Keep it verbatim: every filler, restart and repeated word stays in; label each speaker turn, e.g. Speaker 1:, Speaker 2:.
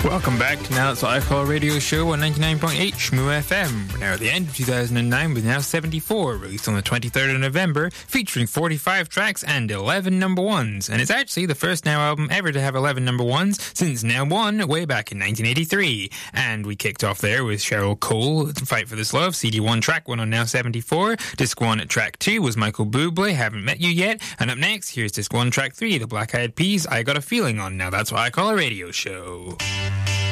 Speaker 1: Welcome back to Now That's What I Call a Radio Show on ninety-nine point eight Shmoo F M. We're now at the end of two thousand nine with Now seventy-four, released on the twenty-third of November, featuring forty-five tracks and eleven number ones. And it's actually the first Now album ever to have eleven number ones since Now One way back in nineteen eighty-three. And we kicked off there with Cheryl Cole, Fight for This Love, C D one track one on Now seventy-four. Disc one at track two was Michael Bublé, Haven't Met You Yet. And up next, here's Disc one track three, The Black Eyed Peas, I Got a Feeling on Now That's What I Call a Radio Show.